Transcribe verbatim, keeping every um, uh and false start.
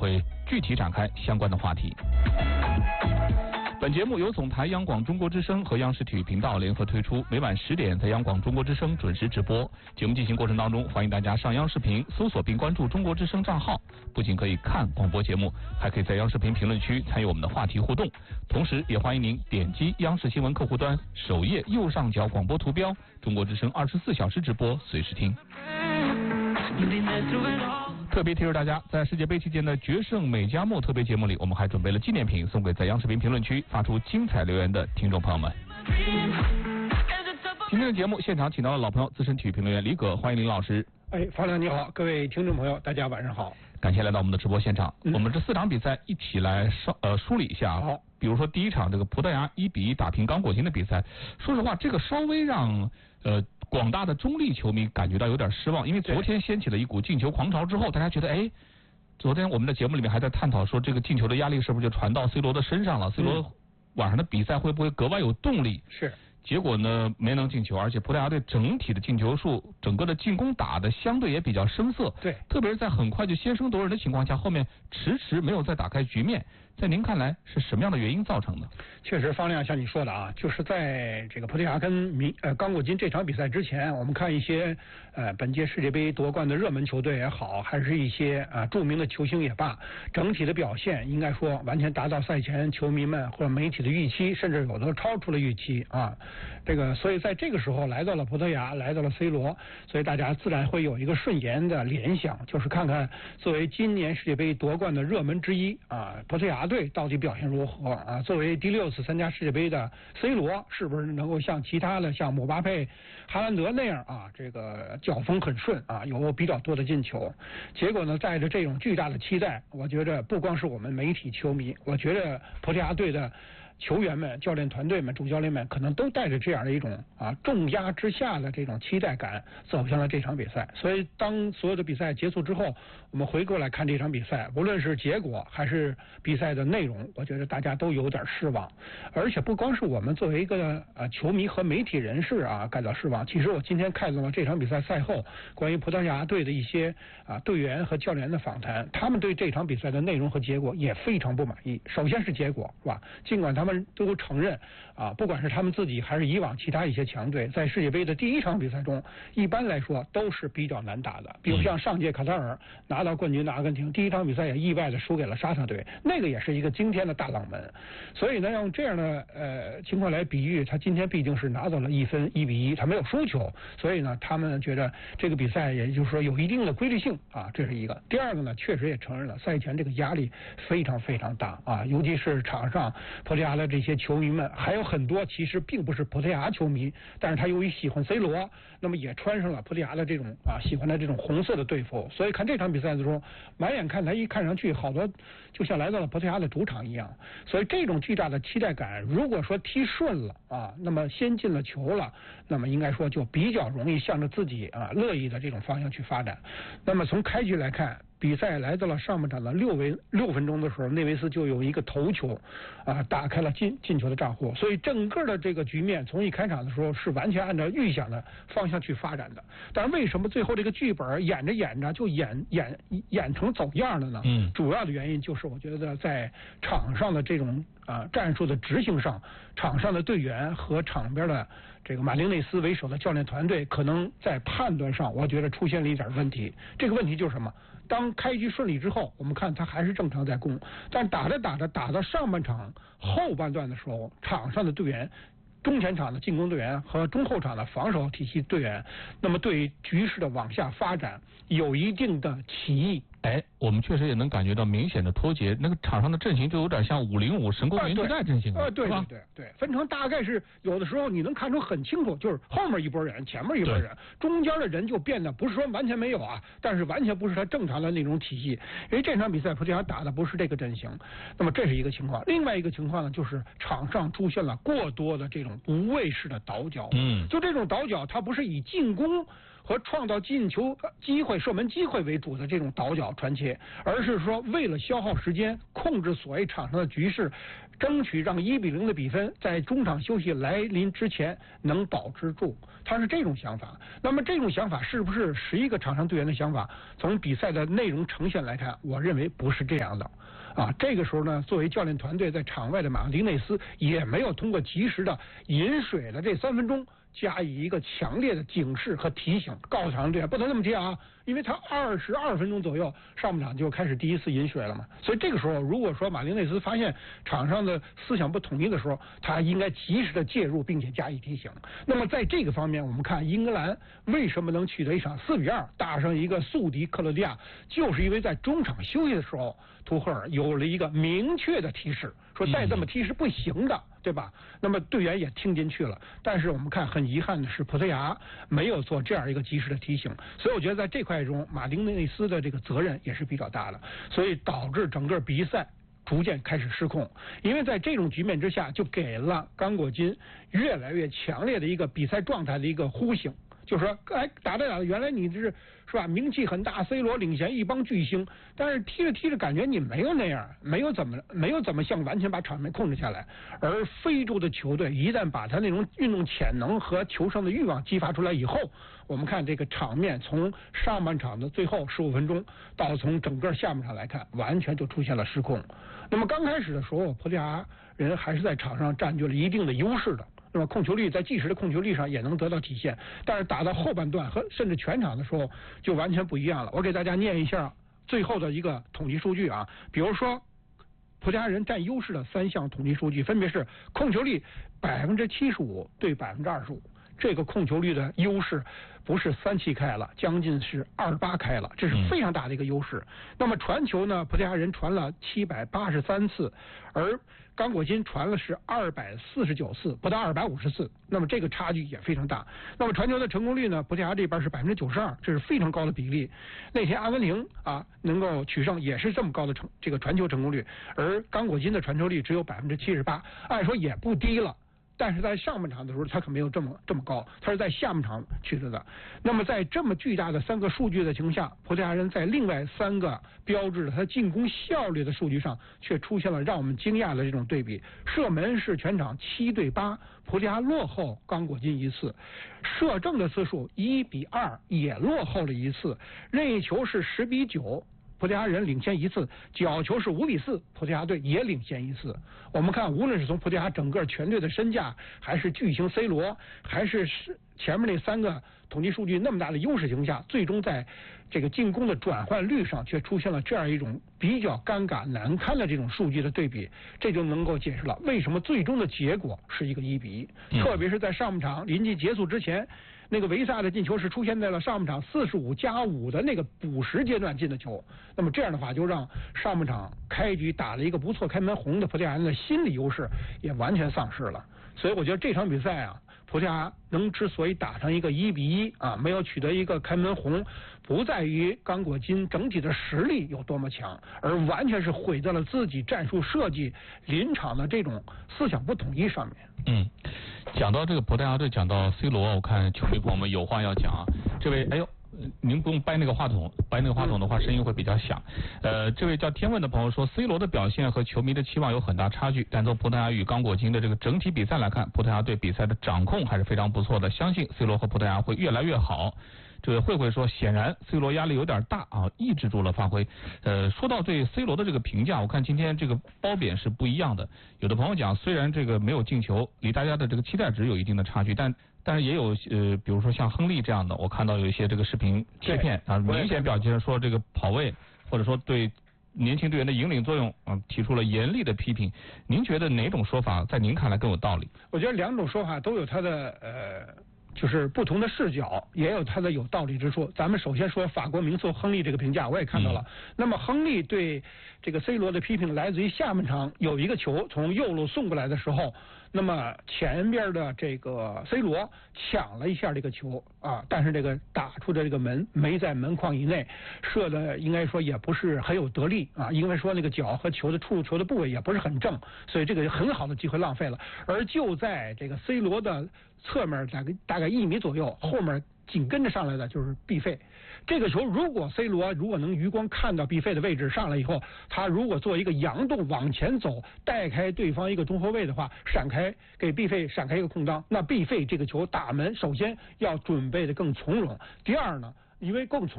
会具体展开相关的话题。本节目由总台央广中国之声和央视体育频道联合推出，每晚十点在央广中国之声准时直播。节目进行过程当中，欢迎大家上央视频搜索并关注中国之声账号，不仅可以看广播节目，还可以在央视频评论区参与我们的话题互动。同时也欢迎您点击央视新闻客户端首页右上角广播图标，中国之声二十四小时直播，随时听。特别提示大家，在世界杯期间的决胜美加墨特别节目里，我们还准备了纪念品送给在央视频评论区发出精彩留言的听众朋友们。今天的节目现场请到了老朋友资深体育评论员李葛，欢迎林老师。 哎，方亮你好，各位听众朋友，大家晚上好。 感谢来到我们的直播现场。嗯、我们这四场比赛一起来稍呃梳理一下。 好， 比如说第一刚这个葡萄牙一比一打平刚果金的比赛，说实话，这个稍微让呃。广大的中立球迷感觉到有点失望，因为昨天掀起了一股进球狂潮之后，大家觉得哎，昨天我们的节目里面还在探讨说这个进球的压力是不是就传到 C 罗的身上了、嗯、C 罗晚上的比赛会不会格外有动力？ 是。 结果呢没能进球，而且葡萄牙队整体的进球数，整个的进攻打的相对也比较生涩。 对， 特别是在很快就先声夺人的情况下，后面迟迟没有再打开局面。在您看来是什么样的原因造成的？ 确实，方亮像你说的啊，就是在这个葡萄牙跟民呃刚果金这场比赛之前，我们看一些呃本届世界杯夺冠的热门球队也好，还是一些啊、呃、著名的球星也罢，整体的表现应该说完全达到赛前球迷们或者媒体的预期，甚至有的超出了预期啊。这个所以在这个时候来到了葡萄牙，来到了 C 罗，所以大家自然会有一个瞬间的联想，就是看看作为今年世界杯夺冠的热门之一啊，葡萄牙队到底表现如何啊？作为第六次参加世界杯的 C 罗，是不是能够像其他的像姆巴佩、哈兰德那样啊，这个脚风很顺啊，有比较多的进球？结果呢，带着这种巨大的期待，我觉得不光是我们媒体球迷，我觉得葡萄牙队的球员们、教练团队们、主教练们可能都带着这样的一种啊重压之下的这种期待感走向了这场比赛。所以当所有的比赛结束之后，我们回过来看这场比赛，无论是结果还是比赛的内容，我觉得大家都有点失望。而且不光是我们作为一个呃球迷和媒体人士啊感到失望，其实我今天看到了这场比赛赛后关于葡萄牙队的一些啊队员和教练的访谈，他们对这场比赛的内容和结果也非常不满意。首先是结果，是吧？尽管他们都承认啊，不管是他们自己还是以往其他一些强队，在世界杯的第一场比赛中，一般来说都是比较难打的。比如像上届卡塔尔拿到冠军的阿根廷，第一场比赛也意外的输给了沙特队，那个也是一个惊天的大冷门。所以呢，用这样的呃情况来比喻，他今天毕竟是拿到了一分一比一，他没有输球，所以呢，他们觉得这个比赛也就是说有一定的规律性啊，这是一个。第二个呢，确实也承认了赛前这个压力非常非常大啊，尤其是场上葡萄牙的这些球迷们，还有很多其实并不是葡萄牙球迷，但是他由于喜欢 C 罗，那么也穿上了葡萄牙的这种啊喜欢的这种红色的队服，所以看这场比赛的时候，满眼看台一看上去好多就像来到了葡萄牙的主场一样。所以这种巨大的期待感，如果说踢顺了啊，那么先进了球了，那么应该说就比较容易向着自己啊乐意的这种方向去发展。那么从开局来看，比赛来到了上半场的六分六分钟的时候，内维斯就有一个头球啊打开了进进球的账户，所以整个的这个局面从一开场的时候是完全按照预想的方向去发展的。但是为什么最后这个剧本演着演着就演演演成走样了呢？嗯，主要的原因就是我觉得在场上的这种啊战术的执行上，场上的队员和场边的这个马丁内斯为首的教练团队可能在判断上，我觉得出现了一点问题。这个问题就是什么？当开局顺利之后，我们看他还是正常在攻，但打着打着打到上半场后半段的时候，场上的队员，中前场的进攻队员和中后场的防守体系队员，那么对局势的往下发展有一定的歧义。 哎，我们确实也能感觉到明显的脱节，那个场上的阵型就有点像五零五神功元气弹阵型啊，对对对对，分成大概是有的时候你能看出很清楚，就是后面一拨人，前面一拨人，中间的人就变得不是说完全没有啊，但是完全不是他正常的那种体系。因为这场比赛葡萄牙打的不是这个阵型，那么这是一个情况。另外一个情况呢，就是场上出现了过多的这种无谓式的倒脚，嗯，就这种倒脚，它不是以进攻和创造进球机会、射门机会为主的这种倒脚传切，而是说为了消耗时间，控制所谓场上的局势，争取让一比零的比分在中场休息来临之前能保持住。他是这种想法。那么这种想法是不是十一个场上队员的想法？从比赛的内容呈现来看，我认为不是这样的。啊，这个时候呢，作为教练团队在场外的马丁内斯也没有通过及时的饮水的这三分钟加以一个强烈的警示和提醒，告诉场上队员不能这么踢啊，因为他二十二分钟左右上半场就开始第一次饮水了嘛。所以这个时候，如果说马丁内斯发现场上的思想不统一的时候，他应该及时的介入并且加以提醒。那么在这个方面，我们看英格兰为什么能取得一场四比二打上一个宿敌克罗地亚，就是因为在中场休息的时候，图赫尔有了一个明确的提示，说再这么踢是不行的，对吧？那么队员也听进去了。但是我们看很遗憾的是，葡萄牙没有做这样一个及时的提醒，所以我觉得在这块中，马丁内斯的这个责任也是比较大的，所以导致整个比赛逐渐开始失控。因为在这种局面之下，就给了刚果金越来越强烈的一个比赛状态的一个呼醒。就是说，哎，打着打着，原来你是是吧，名气很大 ，C 罗领衔一帮巨星，但是踢着踢着，感觉你没有那样，没有怎么没有怎么像完全把场面控制下来。而非洲的球队一旦把他那种运动潜能和求胜的欲望激发出来以后，我们看这个场面从上半场的最后十五分钟到从整个下半场来看，完全就出现了失控。那么刚开始的时候，葡萄牙人还是在场上占据了一定的优势的。那么控球率在计时的控球率上也能得到体现，但是打到后半段和甚至全场的时候就完全不一样了。我给大家念一下最后的一个统计数据啊，比如说葡萄牙人占优势的三项统计数据分别是控球率百分之七十五对百分之二十五，这个控球率的优势不是三七开了，将近是二八开了，这是非常大的一个优势。那么传球呢，葡萄牙人传了七百八十三次，而刚果金传了是二百四十九次，不到二百五十次，那么这个差距也非常大。那么传球的成功率呢，葡萄牙这边是百分之九十二，这是非常高的比例。那天阿根廷啊能够取胜也是这么高的成这个传球成功率，而刚果金的传球率只有百分之七十八，按说也不低了。但是在上半场的时候，他可没有这么这么高，他是在下半场取得的。那么在这么巨大的三个数据的情况下，葡萄牙人在另外三个标志他进攻效率的数据上，却出现了让我们惊讶的这种对比。射门是全场七对八，葡萄牙落后刚果金一次；射正的次数一比二，也落后了一次；任意球是十比九。葡萄牙人领先一次，角球是五比四，葡萄牙队也领先一次。我们看，无论是从葡萄牙整个全队的身价，还是巨星 C 罗，还是前面那三个统计数据那么大的优势情况下，最终在这个进攻的转换率上却出现了这样一种比较尴尬难堪的这种数据的对比，这就能够解释了为什么最终的结果是一个一比一。嗯、特别是在上半场临近结束之前，那个维萨的进球是出现在了上半场四十五加五的那个补时阶段进的球，那么这样的话就让上半场开局打了一个不错开门红的葡萄牙人的心理优势也完全丧失了。所以我觉得这场比赛啊，葡萄牙能之所以打成一个一比一啊，没有取得一个开门红，不在于刚果金整体的实力有多么强，而完全是毁在了自己战术设计、临场的这种思想不统一上面。 嗯，讲到这个葡萄牙队，讲到 C 罗，我看球迷朋友们有话要讲啊。这位，哎呦，您不用掰那个话筒，掰那个话筒的话声音会比较响。呃，这位叫天问的朋友说 ，C 罗的表现和球迷的期望有很大差距，但从葡萄牙与刚果金的这个整体比赛来看，葡萄牙对比赛的掌控还是非常不错的，相信 C 罗和葡萄牙会越来越好。这位慧慧说，显然 C 罗压力有点大啊，抑制住了发挥。呃，说到对 C 罗的这个评价，我看今天这个褒贬是不一样的。有的朋友讲，虽然这个没有进球，离大家的这个期待值有一定的差距，但但是也有呃，比如说像亨利这样的，我看到有一些这个视频切片啊，明显表现说这个跑位或者说对年轻队员的引领作用啊，提出了严厉的批评。您觉得哪种说法在您看来更有道理？ 我觉得两种说法都有它的呃。就是不同的视角，也有它的有道理之处。咱们首先说法国名宿亨利这个评价，我也看到了。嗯、那么亨利对这个 C 罗的批评来自于下半场有一个球从右路送过来的时候，那么前边的这个 C 罗抢了一下这个球啊，但是这个打出的这个门没在门框以内，射的应该说也不是很有得力啊，因为说那个脚和球的触入球的部位也不是很正，所以这个很好的机会浪费了。而就在这个 C 罗的侧面大概大概一米左右，后面紧跟着上来的就是毕费。这个球如果 C 罗如果能余光看到毕费的位置上来以后，他如果做一个佯动往前走，带开对方一个中后卫的话，闪开给毕费闪开一个空当，那毕费这个球打门首先要准备的更从容，第二呢，因为更从